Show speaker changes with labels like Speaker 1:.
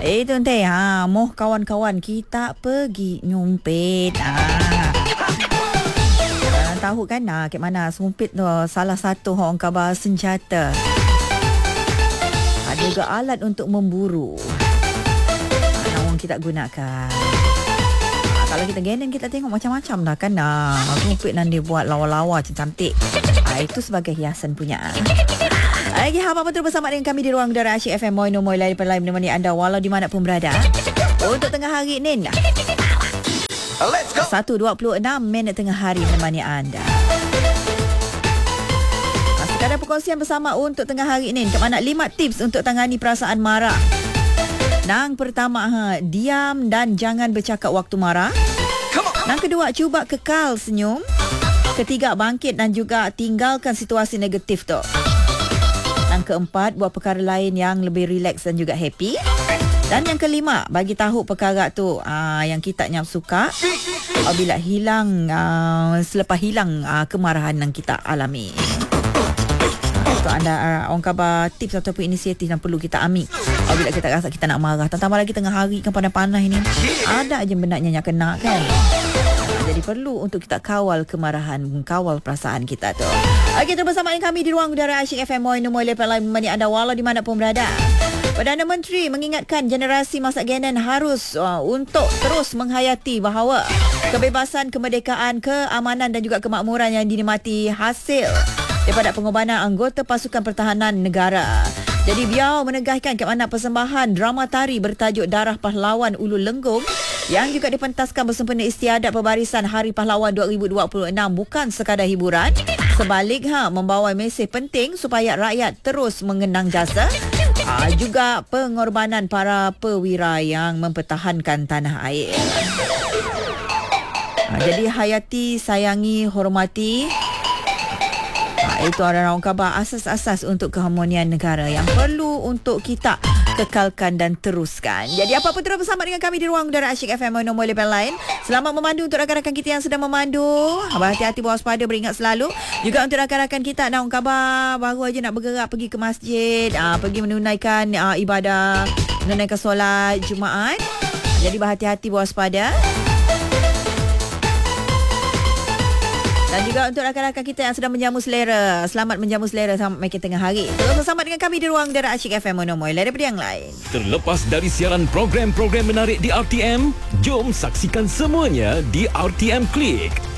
Speaker 1: Itu nanti moh kawan-kawan kita pergi nyumpit. Tahu kan ke mana sumpit tu salah satu orang khabar senjata. Ada juga alat untuk memburu. Orang kita gunakan. Kalau kita gendeng kita tengok macam-macam dah kan. Sumpit dan dia buat lawa-lawa cantik. Itu sebagai hiasan punya. Lagi apa betul bersama dengan kami di ruang udara Asyik FM Moino Moy Lain Perlain menemani anda walau di mana pun berada. Untuk tengah hari ni 1.26 minit tengah hari menemani anda. Sekadar perkongsian bersama untuk tengah hari ini. Kat mana 5 tips untuk tangani perasaan marah. Nang pertama, diam dan jangan bercakap waktu marah. Nang kedua, cuba kekal senyum. Ketiga, bangkit dan juga tinggalkan situasi negatif tu. Yang keempat, buat perkara lain yang lebih relax dan juga happy. Dan yang kelima, bagi tahu perkara tu yang kita nyap suka apabila hilang selepas hilang kemarahan yang kita alami. Untuk anda orang khabar tips ataupun inisiatif yang perlu kita ambil apabila kita rasa kita nak marah. Tambah lagi tengah hari kan panas-panas ini. Ada aja benda yang kena kan. Jadi perlu untuk kita kawal kemarahan, kawal perasaan kita tu. Okey, terus bersama dengan kami di ruang udara Asyik FM Moino Moy Lain menemani anda walau di mana pun berada. Perdana Menteri mengingatkan generasi masa genan harus untuk terus menghayati bahawa kebebasan, kemerdekaan, keamanan dan juga kemakmuran yang dinikmati hasil daripada pengorbanan anggota pasukan pertahanan negara. Jadi beliau menegaskan ke mana persembahan drama tari bertajuk Darah Pahlawan Ulu Lenggung yang juga dipentaskan bersempena istiadat Pembarisan Hari Pahlawan 2026 bukan sekadar hiburan, sebalik membawa mesej penting supaya rakyat terus mengenang jasa juga pengorbanan para perwira yang mempertahankan tanah air. Jadi hayati, sayangi, hormati. Itu adalah orang khabar asas-asas untuk keharmonian negara yang perlu untuk kita kekalkan dan teruskan. Jadi apa-apa terus bersama dengan kami di ruang udara Asyik FM Moino Moy Lain. Selamat memandu untuk rakan-rakan kita yang sedang memandu. Berhati-hati, berwaspada, beringat selalu. Juga untuk rakan-rakan kita orang khabar baru aja nak bergerak pergi ke masjid, pergi menunaikan ibadah, menunaikan solat Jumaat. Jadi berhati-hati, berwaspada. Dan juga untuk rakan-rakan kita yang sedang menjamu selera, selamat menjamu selera sampai makin tengah hari. Terus bersama dengan kami di ruang udara Asyik FM Moino Moy Lain daripada yang lain.
Speaker 2: Terlepas dari siaran program-program menarik di RTM, jom saksikan semuanya di RTM Klik.